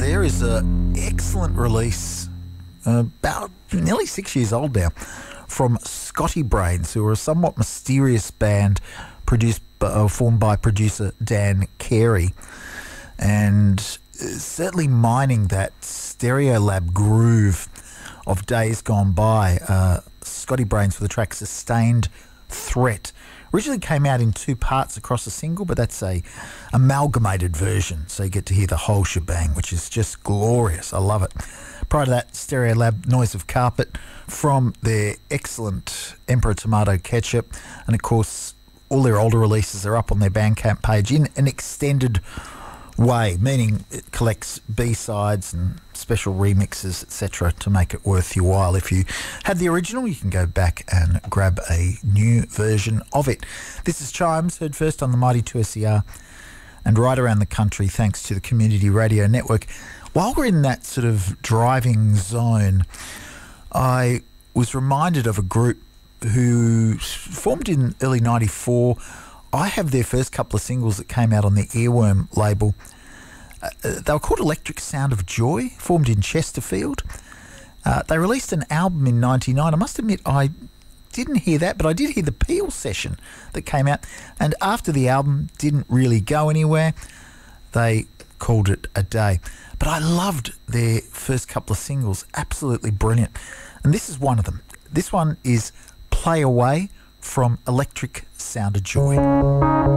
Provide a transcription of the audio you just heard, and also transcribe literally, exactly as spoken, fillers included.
there is an excellent release, uh, about nearly six years old now, from Scotty Brains, who are a somewhat mysterious band produced uh, formed by producer Dan Carey, and certainly mining that Stereolab groove of days gone by. Uh, Scotty Brains for the track Sustained Threat. Originally came out in two parts across a single, but that's a amalgamated version, so you get to hear the whole shebang, which is just glorious. I love it. Prior to that, Stereolab, Noise of Carpet, from their excellent Emperor Tomato Ketchup, and of course all their older releases are up on their Bandcamp page in an extended way, meaning it collects B-sides and special remixes, et cetera, to make it worth your while. If you had the original, you can go back and grab a new version of it. This is Chimes, heard first on the Mighty two S E R and right around the country thanks to the Community Radio Network. While we're in that sort of driving zone, I was reminded of a group who formed in early ninety-four. I have their first couple of singles that came out on the Earworm label. Uh, they were called Electric Sound of Joy, formed in Chesterfield. Uh, they released an album in ninety-nine. I must admit I didn't hear that, but I did hear the Peel session that came out. And after the album didn't really go anywhere, they called it a day. But I loved their first couple of singles, absolutely brilliant. And this is one of them. This one is Play Away from Electric Sound of Joy.